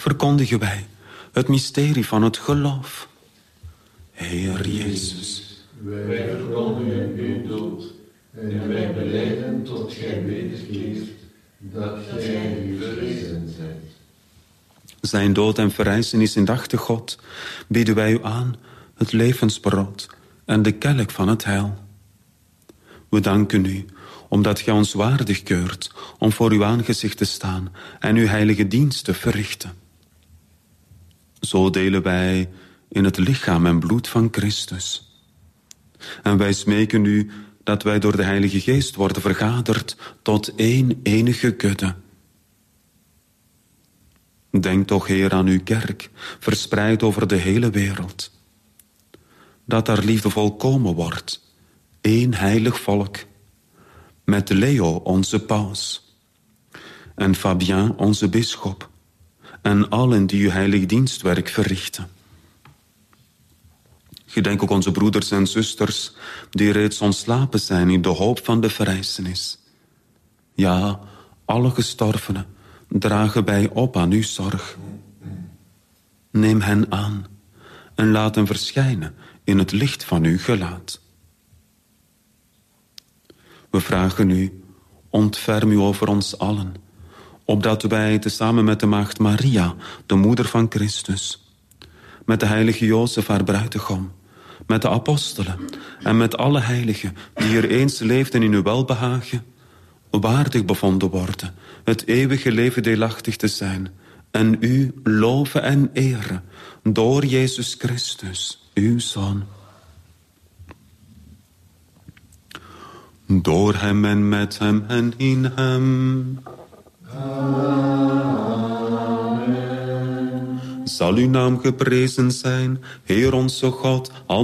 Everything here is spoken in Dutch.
verkondigen wij het mysterie van het geloof. Heer Jezus, wij verkondigen uw dood en wij belijden tot gij wederkeert, dat gij uw verrezen zijt. Zijn dood en verrijzenis indachtig God, bieden wij u aan het levensbrood en de kelk van het heil. We danken u, omdat gij ons waardig keurt om voor uw aangezicht te staan en uw heilige dienst te verrichten. Zo delen wij in het lichaam en bloed van Christus. En wij smeken u dat wij door de Heilige Geest worden vergaderd tot één enige kudde. Denk toch, Heer, aan uw kerk, verspreid over de hele wereld. Dat haar liefde volkomen wordt, één heilig volk, met Leo, onze paus, en Fabien, onze bisschop, en allen die uw heilig dienstwerk verrichten. Gedenk ook onze broeders en zusters die reeds ontslapen zijn in de hoop van de verrijzenis. Ja, alle gestorvenen dragen wij op aan uw zorg. Neem hen aan en laat hen verschijnen in het licht van uw gelaat. We vragen u, ontferm u over ons allen, opdat wij tezamen met de maagd Maria, de moeder van Christus, met de heilige Jozef, haar bruidegom, met de apostelen en met alle heiligen die er eens leefden in uw welbehagen, waardig bevonden worden het eeuwige leven deelachtig te zijn en u loven en eren door Jezus Christus, uw Zoon. Door hem en met hem en in hem. Amen. Zal uw naam geprezen zijn, Heer onze God,